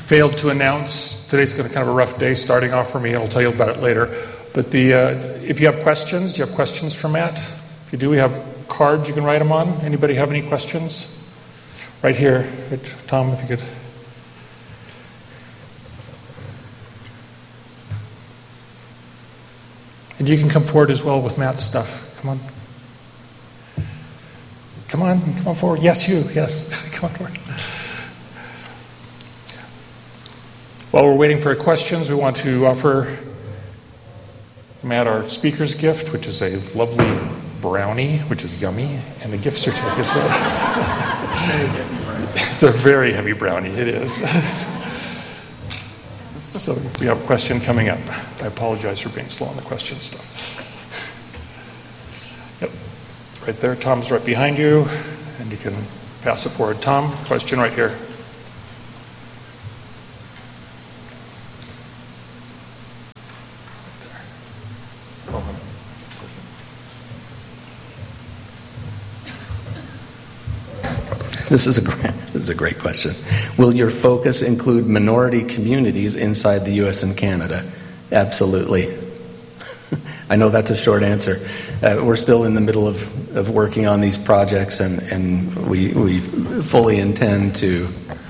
failed to announce, today's going to kind of a rough day starting off for me, and I'll tell you about it later. But if you have questions, do you have questions for Matt? If you do, we have cards you can write them on. Anybody have any questions? Right here. Right, Tom, if you could. And you can come forward as well with Matt's stuff. Come on. Come on forward. Yes, you. Yes, come on forward. While we're waiting for questions, we want to offer Matt our speaker's gift, which is a lovely brownie, which is yummy, and a gift certificate. It's a very heavy brownie. It is. So we have a question coming up. I apologize for being slow on the question stuff. Yep, right there. Tom's right behind you, and you can pass it forward. Tom, question right here. This is a great question. Will your focus include minority communities inside the U.S. and Canada? Absolutely. I know that's a short answer. We're still in the middle of working on these projects, and we fully intend to.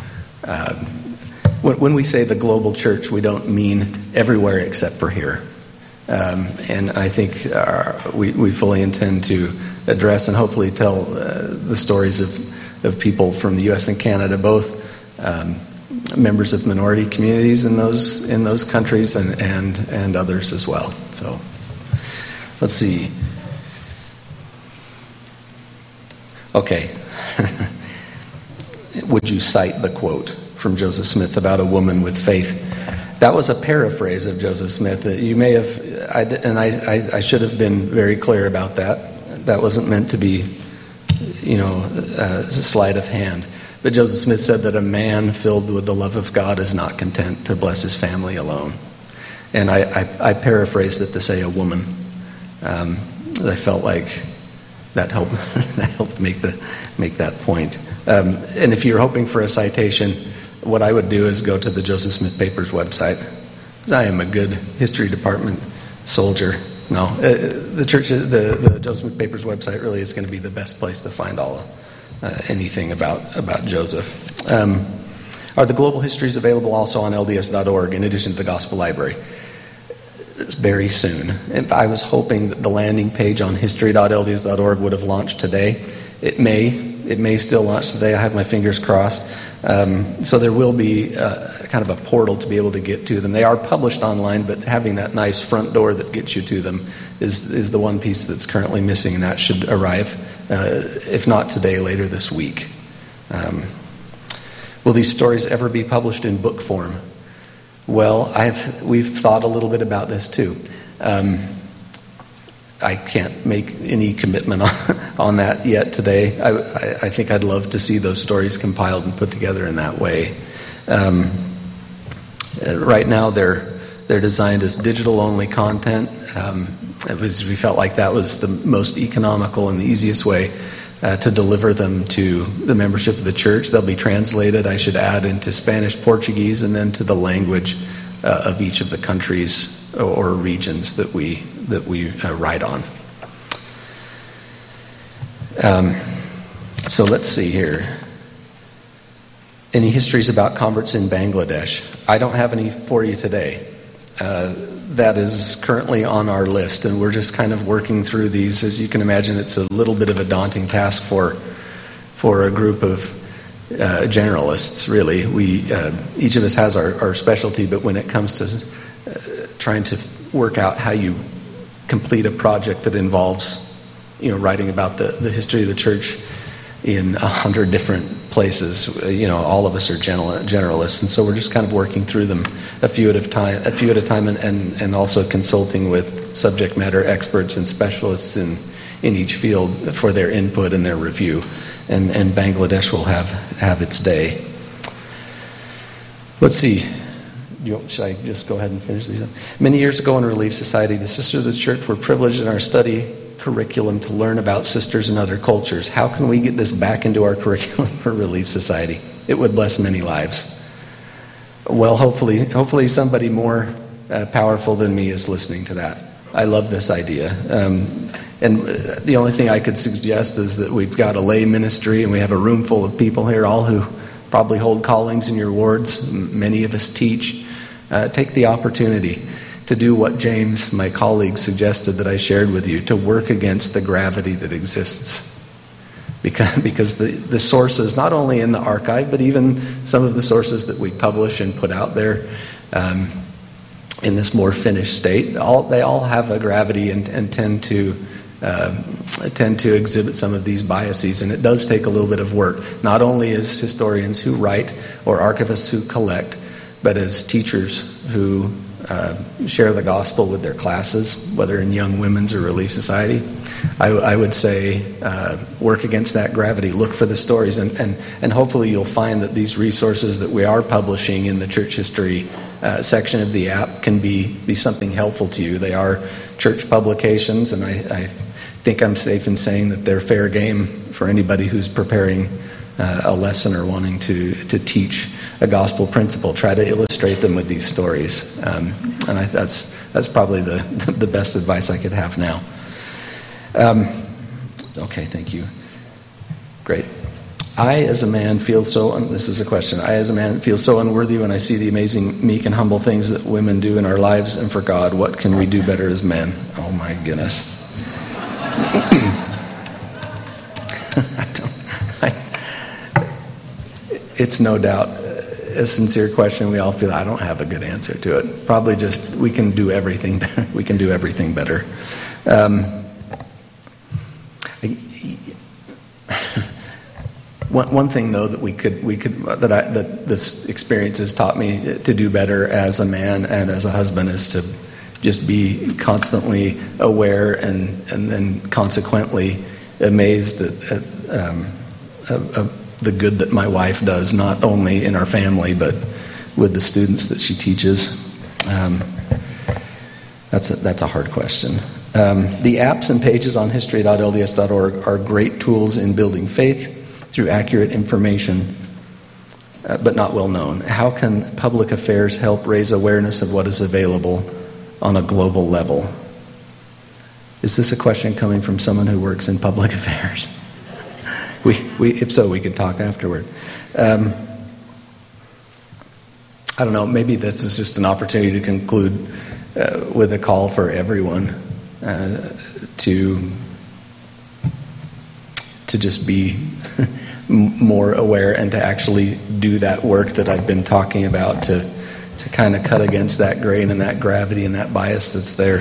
When we say the global church, we don't mean everywhere except for here. And I think we fully intend to address and hopefully tell the stories of people from the U.S. and Canada, both members of minority communities in those countries and others as well. So let's see. Okay. Would you cite the quote from Joseph Smith about a woman with faith? That was a paraphrase of Joseph Smith. You may have, I should have been very clear about that. That wasn't meant to be a sleight of hand. But Joseph Smith said that a man filled with the love of God is not content to bless his family alone. And I paraphrased it to say a woman. I felt like that helped make that point. And if you're hoping for a citation, what I would do is go to the Joseph Smith Papers website, because I am a good history department soldier. No, the Joseph Smith Papers website really is going to be the best place to find anything about Joseph. Are the global histories available also on LDS.org in addition to the Gospel Library? Very soon. And I was hoping that the landing page on history.lds.org would have launched today. It may still launch today. I have my fingers crossed. So there will be kind of a portal to be able to get to them. They are published online, but having that nice front door that gets you to them is the one piece that's currently missing, and that should arrive, if not today, later this week. Will these stories ever be published in book form? Well, we've thought a little bit about this too. I can't make any commitment on that yet today. I think I'd love to see those stories compiled and put together in that way. Right now, they're designed as digital-only content. We felt like that was the most economical and the easiest way to deliver them to the membership of the church. They'll be translated, I should add, into Spanish, Portuguese, and then to the language of each of the countries or regions that we write on. So let's see here. Any histories about converts in Bangladesh? I don't have any for you today. That is currently on our list, and we're just kind of working through these. As you can imagine, it's a little bit of a daunting task for a group of generalists, really. Each of us has our specialty, but when it comes to trying to work out how you complete a project that involves, writing about the history of the church in 100 different places, all of us are generalists, and so we're just kind of working through them a few at a time, and also consulting with subject matter experts and specialists in each field for their input and their review. And Bangladesh will have its day. Let's see. Should I just go ahead and finish these up? Many years ago in Relief Society, the Sisters of the Church were privileged in our study curriculum to learn about sisters and other cultures. How can we get this back into our curriculum for Relief Society? It would bless many lives. Well, hopefully somebody more powerful than me is listening to that. I love this idea. And the only thing I could suggest is that we've got a lay ministry, and we have a room full of people here, all who probably hold callings in your wards. Many of us teach. Take the opportunity to do what James, my colleague, suggested that I shared with you, to work against the gravity that exists. Because the sources, not only in the archive, but even some of the sources that we publish and put out there in this more finished state, they all have a gravity and tend to exhibit some of these biases. And it does take a little bit of work, not only as historians who write or archivists who collect, but as teachers who share the gospel with their classes, whether in Young Women's or Relief Society. I would say work against that gravity. Look for the stories, and hopefully you'll find that these resources that we are publishing in the church history section of the app can be something helpful to you. They are church publications, and I think I'm safe in saying that they're fair game for anybody who's preparing a lesson or wanting to teach a gospel principle. Try to illustrate them with these stories, and that's probably the best advice I could have now. Okay, thank you. Great. I, as a man, feel so... This is a question. I, as a man, feel so unworthy when I see the amazing, meek, and humble things that women do in our lives and for God. What can we do better as men? Oh, my goodness. It's no doubt a sincere question. We all feel I don't have a good answer to it. Probably just we can do everything better. We can do everything better. One thing though that this experience has taught me to do better as a man and as a husband is to just be constantly aware and then consequently amazed at the good that my wife does, not only in our family but with the students that she teaches. That's a hard question. The apps and pages on history.lds.org are great tools in building faith through accurate information, but not well known. How can public affairs help raise awareness of what is available on a global level? Is this a question coming from someone who works in public affairs? If so, we could talk afterward. I don't know, maybe this is just an opportunity to conclude with a call for everyone to just be more aware and to actually do that work that I've been talking about to kind of cut against that grain and that gravity and that bias that's there.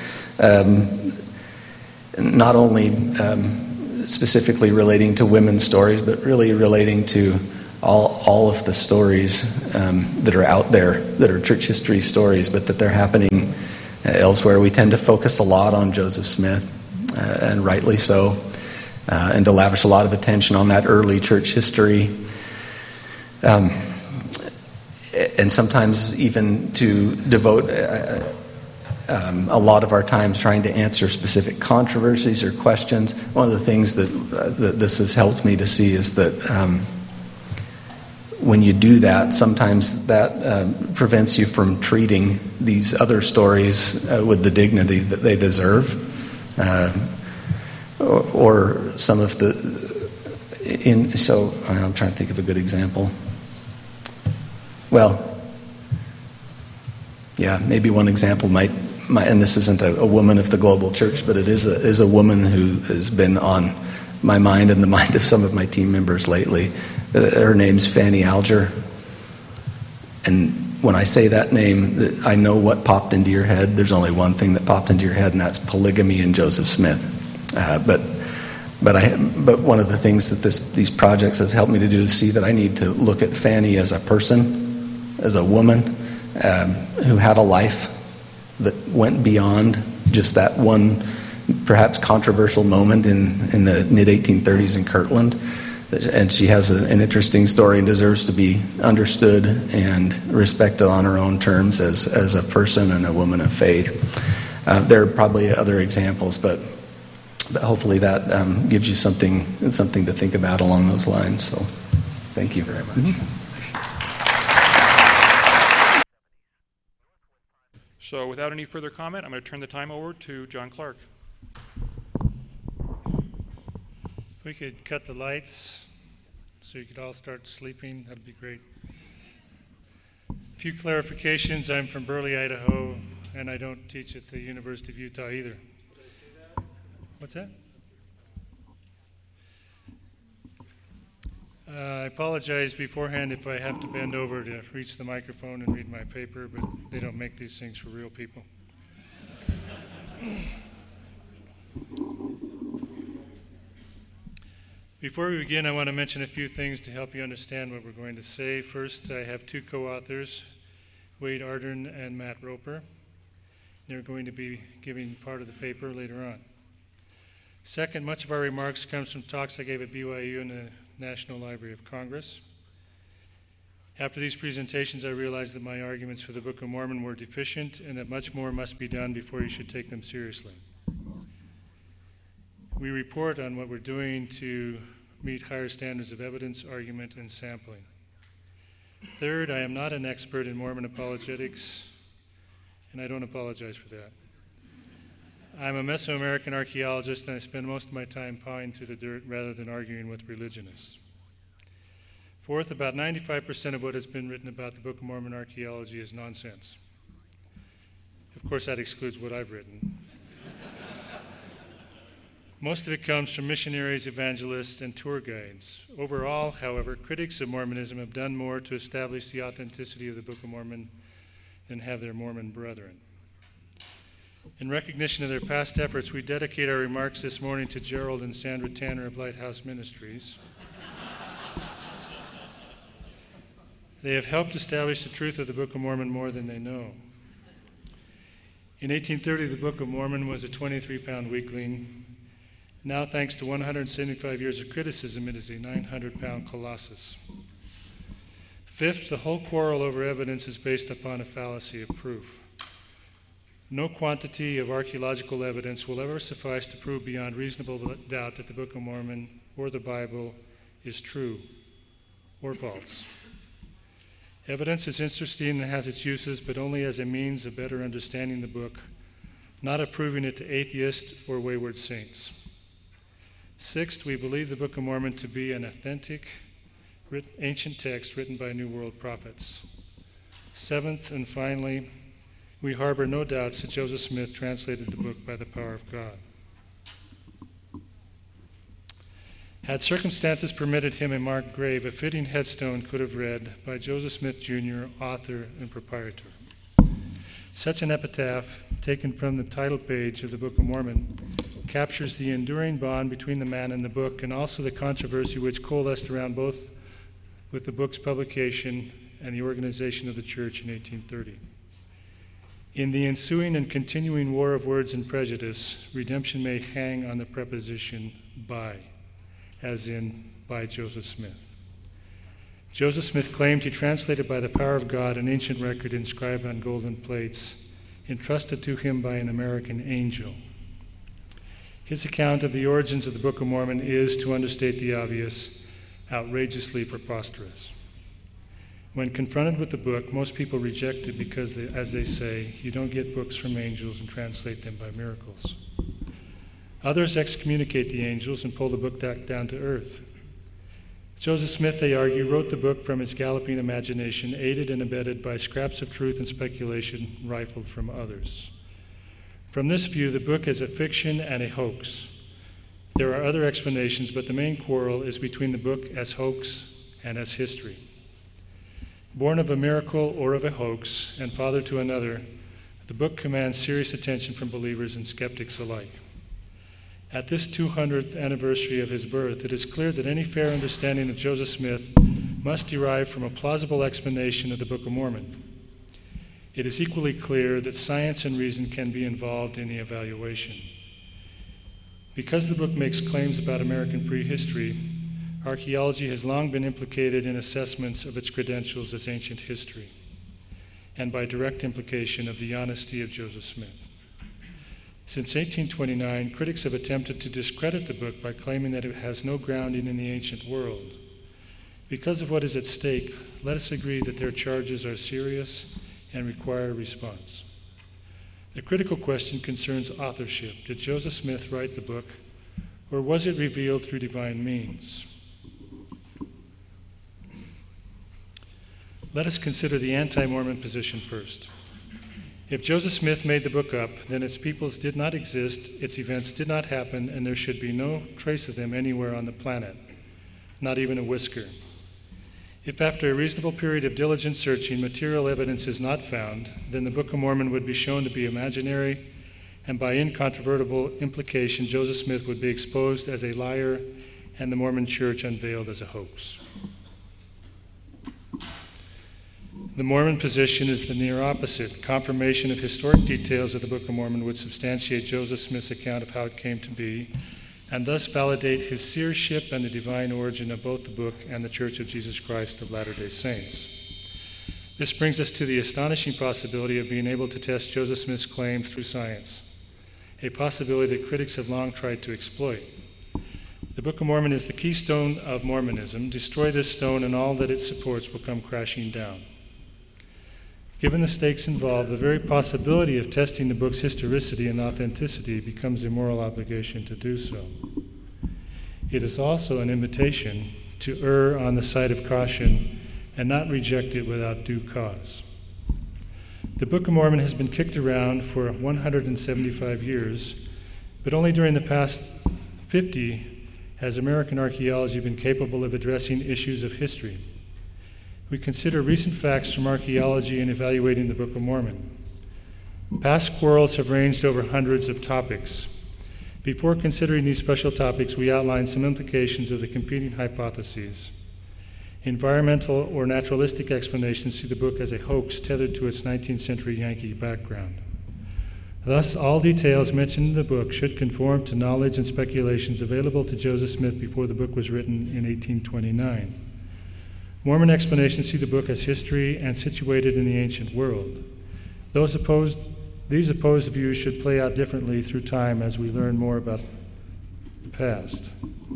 Not only specifically relating to women's stories, but really relating to all of the stories that are out there, that are church history stories, but that they're happening elsewhere. We tend to focus a lot on Joseph Smith, and rightly so, and to lavish a lot of attention on that early church history. And sometimes even to devote a lot of our time trying to answer specific controversies or questions. One of the things that this has helped me to see is that when you do that, sometimes that prevents you from treating these other stories with the dignity that they deserve, or some of the. So I'm trying to think of a good example. Well, yeah, maybe one example might, and this isn't a woman of the global church, but it is a woman who has been on my mind and the mind of some of my team members lately. Her name's Fanny Alger. And when I say that name, I know what popped into your head. There's only one thing that popped into your head, and that's polygamy and Joseph Smith. But one of the things that these projects have helped me to do is see that I need to look at Fanny as a person, as a woman who had a life that went beyond just that one perhaps controversial moment in the mid-1830s in Kirtland. And she has an interesting story and deserves to be understood and respected on her own terms as a person and a woman of faith. There are probably other examples, but hopefully that gives you something to think about along those lines. So thank you very much. Mm-hmm. So without any further comment, I'm going to turn the time over to John Clark. If we could cut the lights so you could all start sleeping, that'd be great. A few clarifications. I'm from Burley, Idaho, and I don't teach at the University of Utah either. Did I say that? What's that? I apologize beforehand if I have to bend over to reach the microphone and read my paper, but they don't make these things for real people. Before we begin, I want to mention a few things to help you understand what we're going to say. First, I have two co-authors, Wade Ardern and Matt Roper. They're going to be giving part of the paper later on. Second, much of our remarks comes from talks I gave at BYU and the National Library of Congress. After these presentations, I realized that my arguments for the Book of Mormon were deficient and that much more must be done before you should take them seriously. We report on what we're doing to meet higher standards of evidence, argument, and sampling. Third, I am not an expert in Mormon apologetics, and I don't apologize for that. I'm a Mesoamerican archaeologist, and I spend most of my time pawing through the dirt rather than arguing with religionists. Fourth, about 95% of what has been written about the Book of Mormon archaeology is nonsense. Of course, that excludes what I've written. Most of it comes from missionaries, evangelists, and tour guides. Overall, however, critics of Mormonism have done more to establish the authenticity of the Book of Mormon than have their Mormon brethren. In recognition of their past efforts, we dedicate our remarks this morning to Gerald and Sandra Tanner of Lighthouse Ministries. They have helped establish the truth of the Book of Mormon more than they know. In 1830, the Book of Mormon was a 23-pound weakling. Now, thanks to 175 years of criticism, it is a 900-pound colossus. Fifth, the whole quarrel over evidence is based upon a fallacy of proof. No quantity of archaeological evidence will ever suffice to prove beyond reasonable doubt that the Book of Mormon or the Bible is true or false. Evidence is interesting and has its uses, but only as a means of better understanding the book, not of proving it to atheists or wayward saints. Sixth, we believe the Book of Mormon to be an authentic, ancient text written by New World prophets. Seventh, and finally, we harbor no doubts that Joseph Smith translated the book by the power of God. Had circumstances permitted him a marked grave, a fitting headstone could have read, by Joseph Smith, Jr., author and proprietor. Such an epitaph, taken from the title page of the Book of Mormon, captures the enduring bond between the man and the book, and also the controversy which coalesced around both with the book's publication and the organization of the church in 1830. In the ensuing and continuing war of words and prejudice, redemption may hang on the preposition by, as in by Joseph Smith. Joseph Smith claimed he translated by the power of God an ancient record inscribed on golden plates, entrusted to him by an American angel. His account of the origins of the Book of Mormon is, to understate the obvious, outrageously preposterous. When confronted with the book, most people reject it because, as they say, you don't get books from angels and translate them by miracles. Others excommunicate the angels and pull the book back down to earth. Joseph Smith, they argue, wrote the book from his galloping imagination, aided and abetted by scraps of truth and speculation rifled from others. From this view, the book is a fiction and a hoax. There are other explanations, but the main quarrel is between the book as hoax and as history. Born of a miracle or of a hoax, and father to another, the book commands serious attention from believers and skeptics alike. At this 200th anniversary of his birth, it is clear that any fair understanding of Joseph Smith must derive from a plausible explanation of the Book of Mormon. It is equally clear that science and reason can be involved in the evaluation. Because the book makes claims about American prehistory, archaeology has long been implicated in assessments of its credentials as ancient history, and by direct implication of the honesty of Joseph Smith. Since 1829, critics have attempted to discredit the book by claiming that it has no grounding in the ancient world. Because of what is at stake, let us agree that their charges are serious and require a response. The critical question concerns authorship. Did Joseph Smith write the book, or was it revealed through divine means? Let us consider the anti-Mormon position first. If Joseph Smith made the book up, then its peoples did not exist, its events did not happen, and there should be no trace of them anywhere on the planet, not even a whisker. If after a reasonable period of diligent searching, material evidence is not found, then the Book of Mormon would be shown to be imaginary, and by incontrovertible implication, Joseph Smith would be exposed as a liar and the Mormon Church unveiled as a hoax. The Mormon position is the near opposite. Confirmation of historic details of the Book of Mormon would substantiate Joseph Smith's account of how it came to be, and thus validate his seership and the divine origin of both the book and the Church of Jesus Christ of Latter-day Saints. This brings us to the astonishing possibility of being able to test Joseph Smith's claims through science, a possibility that critics have long tried to exploit. The Book of Mormon is the keystone of Mormonism. Destroy this stone and all that it supports will come crashing down. Given the stakes involved, the very possibility of testing the book's historicity and authenticity becomes a moral obligation to do so. It is also an invitation to err on the side of caution and not reject it without due cause. The Book of Mormon has been kicked around for 175 years, but only during the past 50 has American archaeology been capable of addressing issues of history. We consider recent facts from archaeology in evaluating the Book of Mormon. Past quarrels have ranged over hundreds of topics. Before considering these special topics, we outline some implications of the competing hypotheses. Environmental or naturalistic explanations see the book as a hoax tethered to its 19th century Yankee background. Thus, all details mentioned in the book should conform to knowledge and speculations available to Joseph Smith before the book was written in 1829. Mormon explanations see the book as history and situated in the ancient world. These opposed views should play out differently through time as we learn more about the past.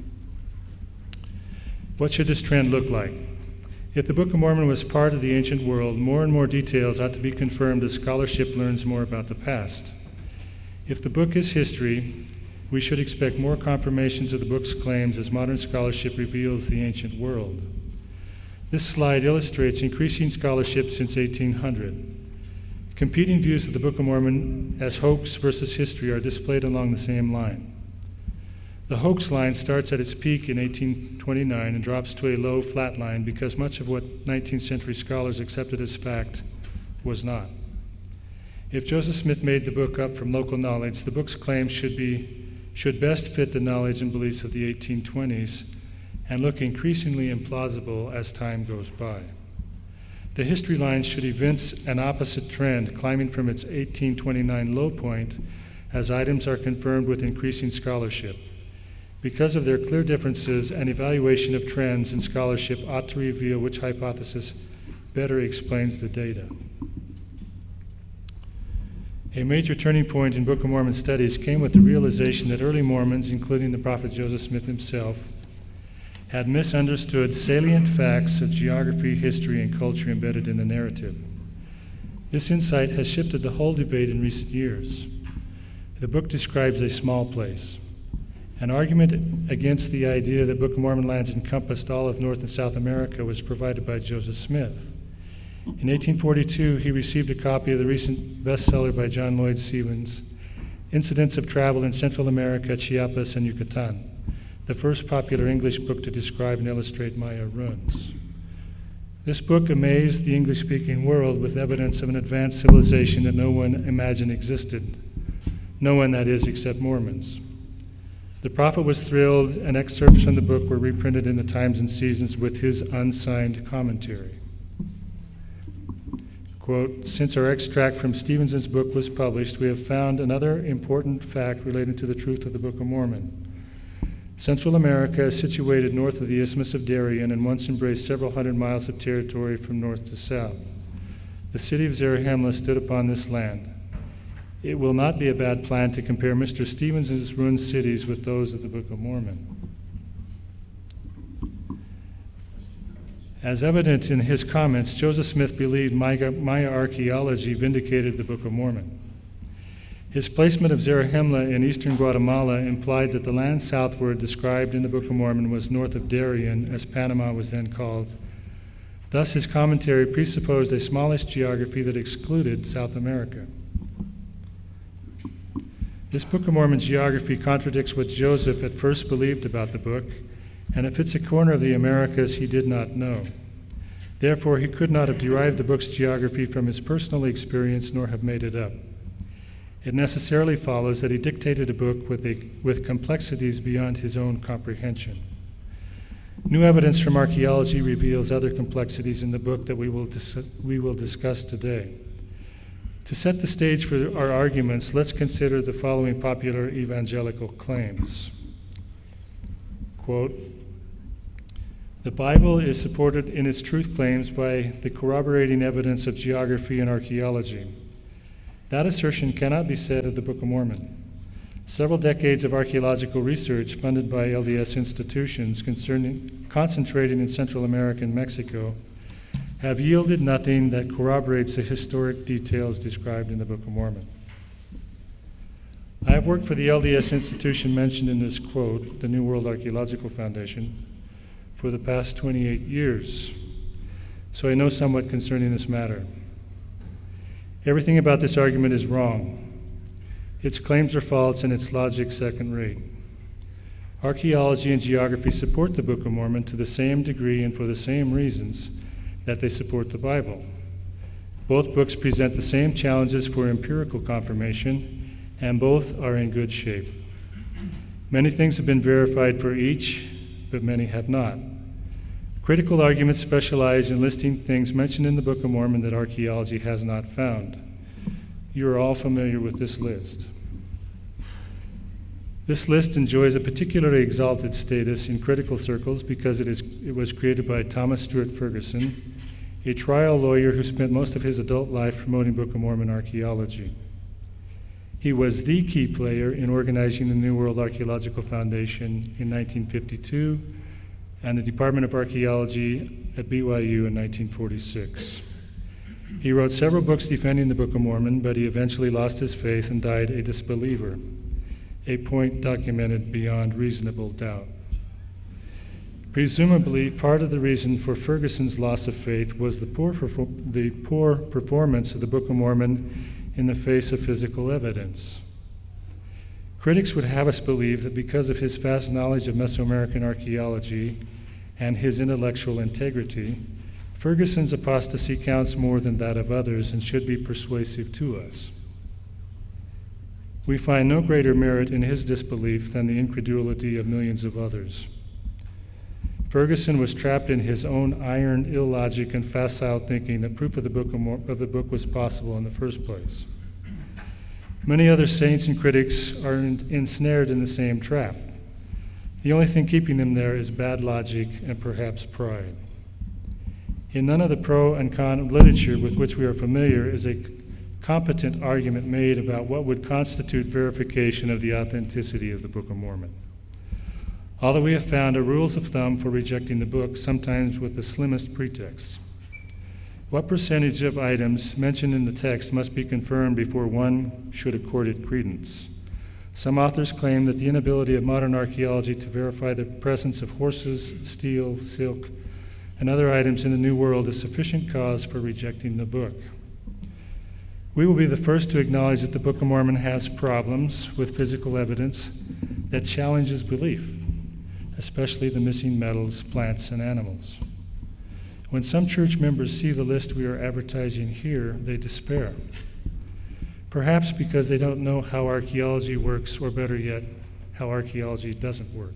What should this trend look like? If the Book of Mormon was part of the ancient world, more and more details ought to be confirmed as scholarship learns more about the past. If the book is history, we should expect more confirmations of the book's claims as modern scholarship reveals the ancient world. This slide illustrates increasing scholarship since 1800. Competing views of the Book of Mormon as hoax versus history are displayed along the same line. The hoax line starts at its peak in 1829 and drops to a low flat line because much of what 19th century scholars accepted as fact was not. If Joseph Smith made the book up from local knowledge, the book's claims should best fit the knowledge and beliefs of the 1820s and look increasingly implausible as time goes by. The history line should evince an opposite trend, climbing from its 1829 low point as items are confirmed with increasing scholarship. Because of their clear differences, an evaluation of trends in scholarship ought to reveal which hypothesis better explains the data. A major turning point in Book of Mormon studies came with the realization that early Mormons, including the prophet Joseph Smith himself, had misunderstood salient facts of geography, history, and culture embedded in the narrative. This insight has shifted the whole debate in recent years. The book describes a small place. An argument against the idea that Book of Mormon lands encompassed all of North and South America was provided by Joseph Smith. In 1842, he received a copy of the recent bestseller by John Lloyd Stevens, Incidents of Travel in Central America, Chiapas, and Yucatan, the first popular English book to describe and illustrate Maya ruins. This book amazed the English-speaking world with evidence of an advanced civilization that no one imagined existed. No one, that is, except Mormons. The prophet was thrilled, and excerpts from the book were reprinted in the Times and Seasons with his unsigned commentary. Quote, "Since our extract from Stevenson's book was published, we have found another important fact relating to the truth of the Book of Mormon. Central America is situated north of the Isthmus of Darien and once embraced several hundred miles of territory from north to south. The city of Zarahemla stood upon this land. It will not be a bad plan to compare Mr. Stevenson's ruined cities with those of the Book of Mormon." As evident in his comments, Joseph Smith believed Maya archaeology vindicated the Book of Mormon. His placement of Zarahemla in eastern Guatemala implied that the land southward described in the Book of Mormon was north of Darien, as Panama was then called. Thus, his commentary presupposed a smallish geography that excluded South America. This Book of Mormon geography contradicts what Joseph at first believed about the book, and it fits a corner of the Americas he did not know. Therefore, he could not have derived the book's geography from his personal experience nor have made it up. It necessarily follows that he dictated a book with complexities beyond his own comprehension. New evidence from archaeology reveals other complexities in the book that we will discuss today. To set the stage for our arguments, let's consider the following popular evangelical claims. Quote, "The Bible is supported in its truth claims by the corroborating evidence of geography and archaeology. That assertion cannot be said of the Book of Mormon. Several decades of archaeological research funded by LDS institutions concentrating in Central America and Mexico have yielded nothing that corroborates the historic details described in the Book of Mormon. I have worked for the LDS institution mentioned in this quote, the New World Archaeological Foundation, for the past 28 years, so I know somewhat concerning this matter. Everything about this argument is wrong. Its claims are false and its logic second rate. Archaeology and geography support the Book of Mormon to the same degree and for the same reasons that they support the Bible. Both books present the same challenges for empirical confirmation, and both are in good shape. Many things have been verified for each, but many have not. Critical arguments specialize in listing things mentioned in the Book of Mormon that archaeology has not found. You are all familiar with this list. This list enjoys a particularly exalted status in critical circles because it was created by Thomas Stewart Ferguson, a trial lawyer who spent most of his adult life promoting Book of Mormon archaeology. He was the key player in organizing the New World Archaeological Foundation in 1952 and the Department of Archaeology at BYU in 1946. He wrote several books defending the Book of Mormon, but he eventually lost his faith and died a disbeliever, a point documented beyond reasonable doubt. Presumably, part of the reason for Ferguson's loss of faith was the poor performance of the Book of Mormon in the face of physical evidence. Critics would have us believe that because of his vast knowledge of Mesoamerican archaeology and his intellectual integrity, Ferguson's apostasy counts more than that of others and should be persuasive to us. We find no greater merit in his disbelief than the incredulity of millions of others. Ferguson was trapped in his own iron illogic and facile thinking that proof of the book was possible in the first place. Many other saints and critics are ensnared in the same trap. The only thing keeping them there is bad logic and perhaps pride. In none of the pro and con literature with which we are familiar is a competent argument made about what would constitute verification of the authenticity of the Book of Mormon. Although we have found are rules of thumb for rejecting the book, sometimes with the slimmest pretexts. What percentage of items mentioned in the text must be confirmed before one should accord it credence? Some authors claim that the inability of modern archaeology to verify the presence of horses, steel, silk, and other items in the New World is sufficient cause for rejecting the book. We will be the first to acknowledge that the Book of Mormon has problems with physical evidence that challenges belief, especially the missing metals, plants, and animals. When some church members see the list we are advertising here, they despair. Perhaps because they don't know how archaeology works, or better yet, how archaeology doesn't work.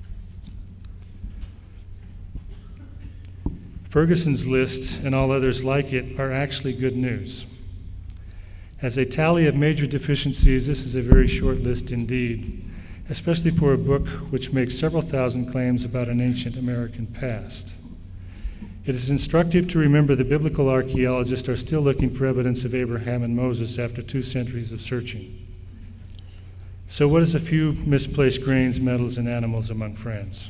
Ferguson's list and all others like it are actually good news. As a tally of major deficiencies, this is a very short list indeed, especially for a book which makes several thousand claims about an ancient American past. It is instructive to remember that biblical archaeologists are still looking for evidence of Abraham and Moses after 2 centuries of searching. So what is a few misplaced grains, metals, and animals among friends?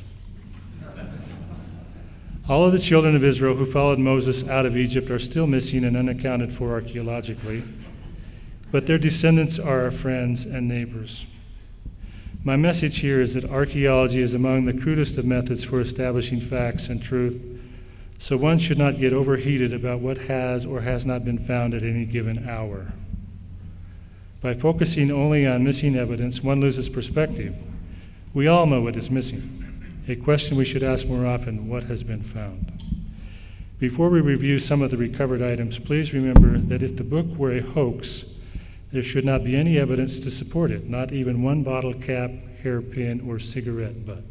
All of the children of Israel who followed Moses out of Egypt are still missing and unaccounted for archaeologically. but their descendants are our friends and neighbors. My message here is that archaeology is among the crudest of methods for establishing facts and truth, so one should not get overheated about what has or has not been found at any given hour. By focusing only on missing evidence, one loses perspective. We all know what is missing. A question we should ask more often: what has been found? Before we review some of the recovered items, please remember that if the book were a hoax, there should not be any evidence to support it, not even one bottle cap, hairpin, or cigarette butt.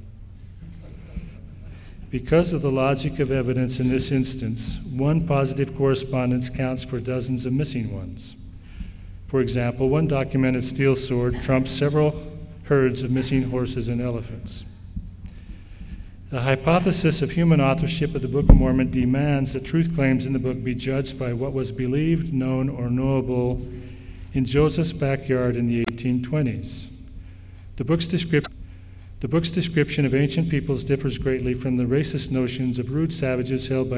Because of the logic of evidence in this instance, one positive correspondence counts for dozens of missing ones. For example, one documented steel sword trumps several herds of missing horses and elephants. The hypothesis of human authorship of the Book of Mormon demands that truth claims in the book be judged by what was believed, known, or knowable in Joseph's backyard in the 1820s. The book's description of ancient peoples differs greatly from the racist notions of rude savages held by